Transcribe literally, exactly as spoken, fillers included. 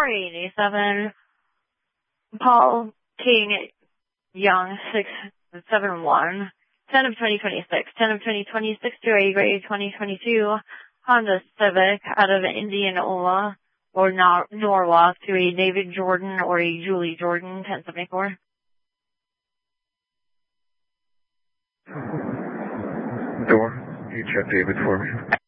R eighty-seven, Paul King Young, six seven one, ten of twenty twenty-six, ten of twenty twenty-six to A grade twenty twenty-two, Honda Civic out of Indianola or Nor- Norwalk to a David Jordan or a Julie Jordan, ten seventy-four. Door, you check David for me.